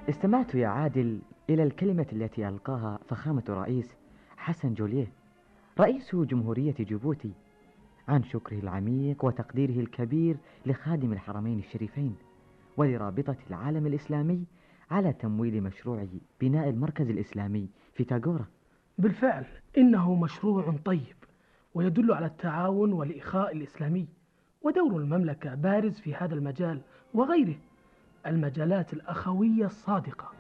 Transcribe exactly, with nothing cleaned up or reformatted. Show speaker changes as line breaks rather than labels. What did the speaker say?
استمعت يا عادل إلى الكلمة التي ألقاها فخامة الرئيس حسن جوليه رئيس جمهورية جيبوتي عن شكره العميق وتقديره الكبير لخادم الحرمين الشريفين ولرابطة العالم الإسلامي على تمويل مشروع بناء المركز الإسلامي في تاغورا.
بالفعل إنه مشروع طيب ويدل على التعاون والإخاء الإسلامي، ودور المملكة بارز في هذا المجال وغيره، المجالات الأخوية الصادقة